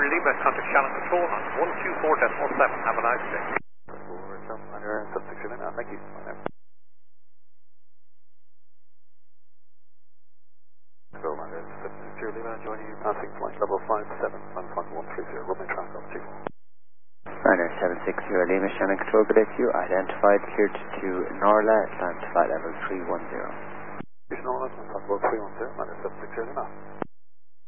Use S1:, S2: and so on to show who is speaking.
S1: Lima, contact Shannon Control on 124.7. Have a nice day.
S2: Under 760 Lima, thank you. So, under 760 Lima, joining you passing flight level 57, flight 130, runway traffic on 2.
S3: Runner 760 Lima, Shannon Control, good day to you. Identified, cleared to Norla, land flight level 310.
S2: Norla, land flight level 310, runner 760 Lima.